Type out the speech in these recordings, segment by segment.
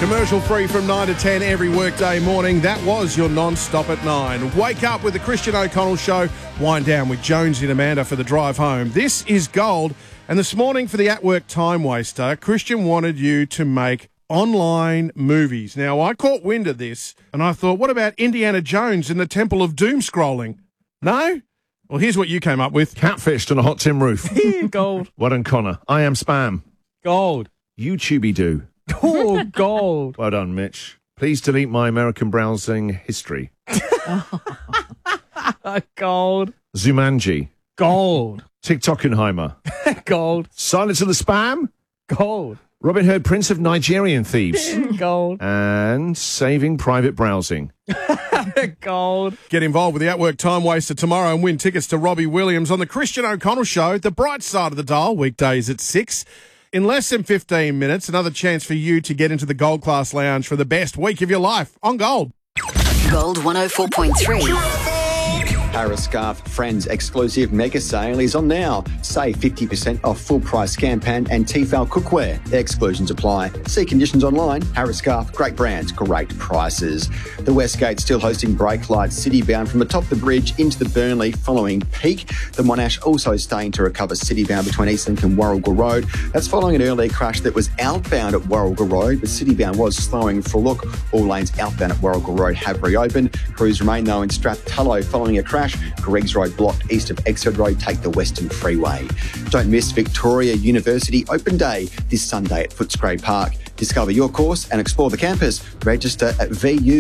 Commercial free from 9 to 10 every workday morning. That was your non-stop at 9. Wake up with the Christian O'Connell Show. Wind down with Jonesy and Amanda for the drive home. This is Gold. And this morning for the At Work Time Waster, Christian wanted you to make online movies. Now, I caught wind of this and I thought, what about Indiana Jones in the Temple of Doom scrolling? No? Well, here's what you came up with. Catfished on a hot tin roof. Gold. Well done, Connor. I am spam. Gold. YouTubey-doo. Oh, gold. Well done, Mitch. Please delete my American browsing history. Gold. Zumanji. Gold. TikTokenheimer. Gold. Silence of the Spam. Gold. Robin Hood, Prince of Nigerian Thieves. Gold. And Saving Private Browsing. Gold. Get involved with the At Work Time Waster tomorrow and win tickets to Robbie Williams on the Christian O'Connell Show, the bright side of the dial, weekdays at 6. In less than 15 minutes, another chance for you to get into the Gold Class Lounge for the best week of your life on Gold. Gold 104.3. Harris Scarf Friends exclusive mega sale is on now. Save 50% off full price Scampan and Tefal cookware. Exclusions apply. See conditions online. Harris Scarf, great brands, great prices. The Westgate still hosting brake lights citybound from atop the bridge into the Burnley following peak. The Monash also staying to recover citybound between Eastlink and Warragul Road. That's following an early crash that was outbound at Warragul Road, but citybound was slowing for a look. All lanes outbound at Warragul Road have reopened. Crews remain though in Strathtullo following a crash. Greggs Road blocked east of Exford Road. Take the Western Freeway. Don't miss Victoria University Open Day this Sunday at Footscray Park. Discover your course and explore the campus. Register at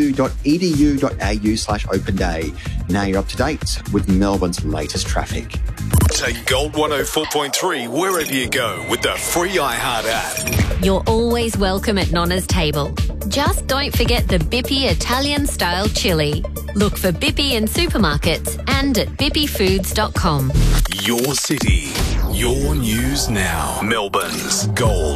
vu.edu.au/open day. Now you're up to date with Melbourne's latest traffic. Take Gold 104.3 wherever you go with the free iHeart app. You're always welcome at Nonna's table. Just don't forget the Bippy Italian-style chili. Look for Bippy in supermarkets and at bippyfoods.com. Your city, your news now. Melbourne's Gold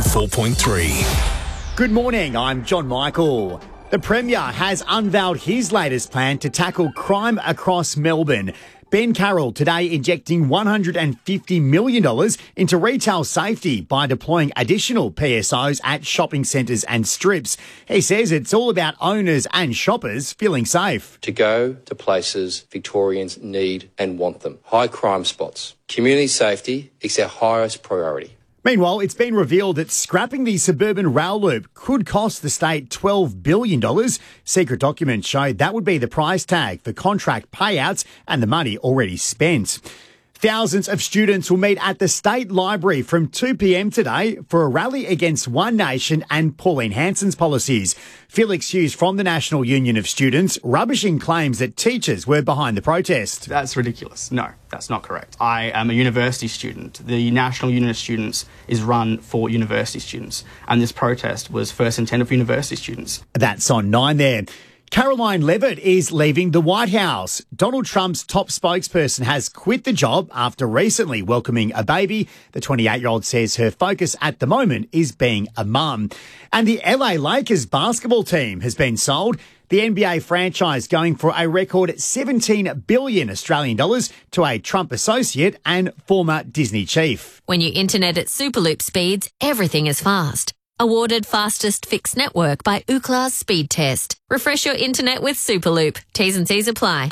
104.3. Good morning, I'm John Michael. The Premier has unveiled his latest plan to tackle crime across Melbourne. Ben Carroll today injecting $150 million into retail safety by deploying additional PSOs at shopping centres and strips. He says it's all about owners and shoppers feeling safe. To go to places Victorians need and want them. High crime spots. Community safety is our highest priority. Meanwhile, it's been revealed that scrapping the suburban rail loop could cost the state $12 billion. Secret documents show that would be the price tag for contract payouts and the money already spent. Thousands of students will meet at the State Library from 2 p.m. today for a rally against One Nation and Pauline Hanson's policies. Felix Hughes from the National Union of Students rubbishing claims that teachers were behind the protest. That's ridiculous. No, that's not correct. I am a university student. The National Union of Students is run for university students, and this protest was first intended for university students. That's on 9 there. Caroline Levitt is leaving the White House. Donald Trump's top spokesperson has quit the job after recently welcoming a baby. The 28-year-old says her focus at the moment is being a mum. And the LA Lakers basketball team has been sold. The NBA franchise going for a record 17 billion Australian dollars to a Trump associate and former Disney chief. When you internet at Superloop speeds, everything is fast. Awarded fastest fixed network by Ookla's Speed Test. Refresh your internet with Superloop. T's and C's apply.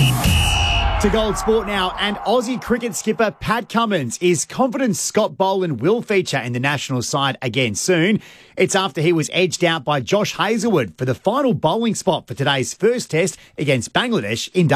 To Gold Sport now, and Aussie cricket skipper Pat Cummins is confident Scott Boland will feature in the national side again soon. It's after he was edged out by Josh Hazlewood for the final bowling spot for today's first test against Bangladesh in